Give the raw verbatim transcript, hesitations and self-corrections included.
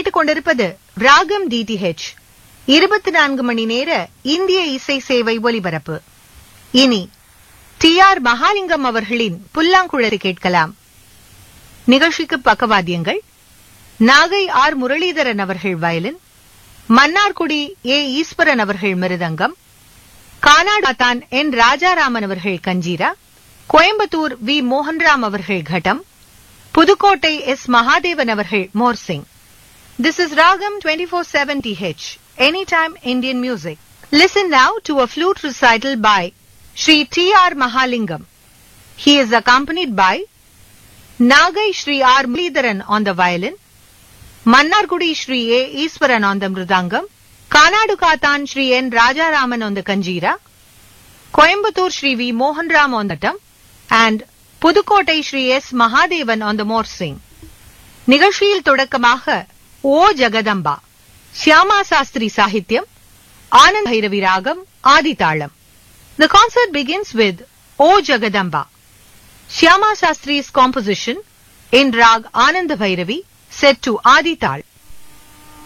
கேட்டுக்கொண்டிருப்பது ராகம் டிடிஹெச் இருபத்தி நான்கு மணி நேர இந்திய இசை சேவை ஒலிபரப்பு. இனி டி ஆர் மகாலிங்கம் அவர்களின் புல்லாங்குழலை கேட்கலாம். நிகழ்ச்சிக்கு பக்கவாத்தியங்கள்: நாகை ஆர் முரளிதரன் அவர்கள் வயலின், மன்னார்குடி ஏ ஈஸ்வரன் அவர்கள் மிருதங்கம், கானாடாத்தான் என் ராஜாராமன் அவர்கள் கஞ்சீரா, கோயம்புத்தூர் வி மோகன்ராம் அவர்கள் கட்டம், புதுக்கோட்டை எஸ் மகாதேவன் அவர்கள் morsing. This is Ragam twenty-four seven T H, Anytime Indian Music. Listen now to a flute recital by Shri T R Mahalingam. He is accompanied by Nagai Shri R Muradharan on the violin, Mannargudi Shri A Eeswaran on the mridangam, Kanadukathan Shri N Rajaraman on the kanjira, Coimbatore Shri V Mohanram on the tam, and Pudukkottai Shri S Mahadevan on the morsing. நிகழ்ச்சியில் தொடக்கமாக ஓ ஜகதம்பா, ஷியாமா சாஸ்திரி சாகித்யம், ஆனந்த் பைரவி ராகம், ஆதிதாளம். The concert begins with O Jagadamba, Shyama Shastri's composition in Rag Anand Bhairavi, set to Adi Tal.